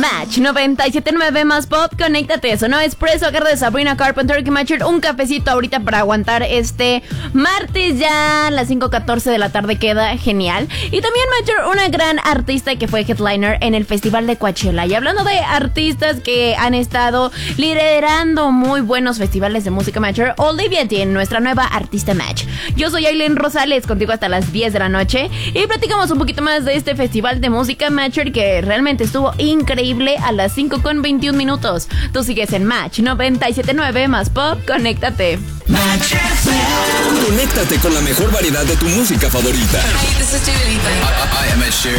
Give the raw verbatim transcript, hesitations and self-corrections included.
Match noventa y siete punto nueve más pop, conéctate. Sonó Expreso a cargo de Sabrina Carpenter, que me ha hecho un cafecito ahorita para aguantar este martes. Ya a las cinco catorce de la tarde queda genial. Y también me ha hecho una gran artista que fue headliner en el Festival de Coachella. Y hablando de artistas que han estado liderando muy buenos festivales de música, Matcher, Olivia Dean, nuestra nueva artista Match. Yo soy Aileen Rosales, contigo hasta las diez de la noche. Y platicamos un poquito más de este festival de música, Matcher, que realmente estuvo increíble a las cinco con veintiún minutos. Tú sigues en Match noventa y siete punto nueve más pop, conéctate. Match F M. Conéctate con la mejor variedad de tu música favorita. Hi, this is Dua Lipa. I, I am Ed Sheeran.